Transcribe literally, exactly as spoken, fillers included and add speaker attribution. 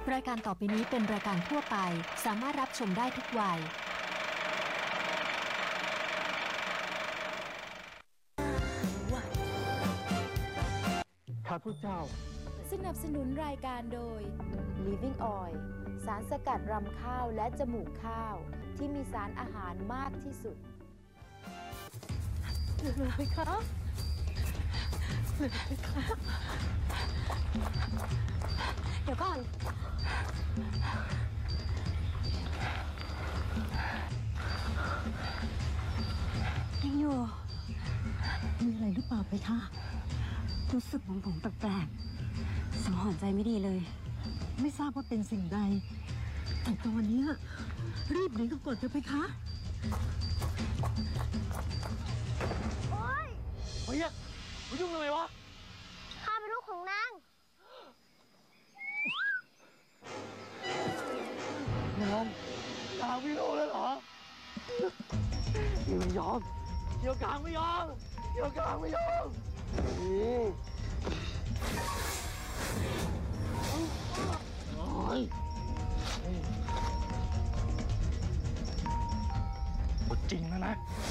Speaker 1: รายการต่อไปนี้เป็นรายการทั่วไปสามารถรับชมได้ทุกวัย
Speaker 2: ข้าพเจ้า
Speaker 3: สนับสนุนรายการโดย Living Oil สารสกัดรำข้าวและจมูกข้าวที่มีสารอาหารมากที่สุดเหนื่อยไหมคะเหนื่อยไหมคะเดี๋ยวก่อนยังอยู่มีอะไรหรือเปล่าไปคะรู้สึกผมผมแปลกๆสังหรณ์ใจไม่ดีเลยไม่ทราบว่าเป็นสิ่งใดแต่ตอนนี้รีบหนีกันก่อนเถอะไปคะ
Speaker 4: โอ๊ย
Speaker 2: เฮ้ยมายุ่งทำไมวะ
Speaker 4: ข้าเป็นลูกของนาง
Speaker 2: นางนางไม่รู้แล้วเหรอพี่ไม่ยอมเกี่ยวกลางไม่ยอมเกี่ยวกลางไม่ยอมนี่โอ้ยจริงนะนะ